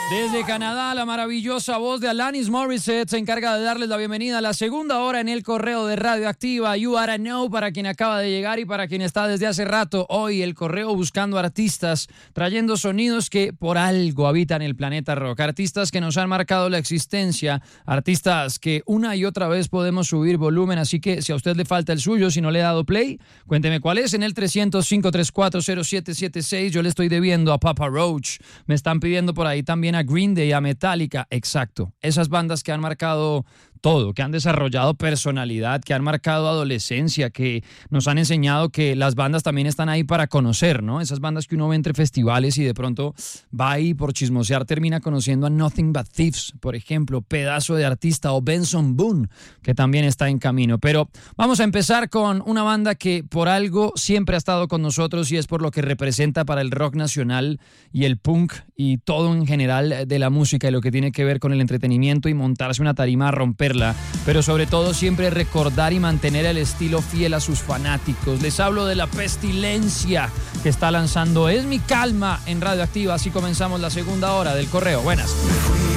Desde Canadá, la maravillosa voz de Alanis Morissette se encarga de darles la bienvenida a la segunda hora en el correo de Radioactiva. You Oughta Know para quien acaba de llegar y para quien está desde hace rato. Hoy el correo buscando artistas, trayendo sonidos que por algo habitan el planeta rock. Artistas que nos han marcado la existencia, artistas que una y otra vez podemos subir volumen. Así que si a usted le falta el suyo, si no le he dado play, cuénteme cuál es en el 300-534-0776. Yo le estoy debiendo a Papa Roach. Me están pidiendo por ahí también a Green Day, a Metallica, exacto. Esas bandas que han marcado todo, que han desarrollado personalidad, que han marcado adolescencia, que nos han enseñado que las bandas también están ahí para conocer, ¿no? Esas bandas que uno ve entre festivales y de pronto va ahí por chismosear, termina conociendo a Nothing But Thieves, por ejemplo, pedazo de artista, o Benson Boone, que también está en camino. Pero vamos a empezar con una banda que por algo siempre ha estado con nosotros y es por lo que representa para el rock nacional y el punk y todo en general de la música y lo que tiene que ver con el entretenimiento y montarse una tarima a romperla, pero sobre todo siempre recordar y mantener el estilo fiel a sus fanáticos. Les hablo de La Pestilencia, que está lanzando Es Mi Calma en Radioactiva. Así comenzamos la segunda hora del correo. Buenas.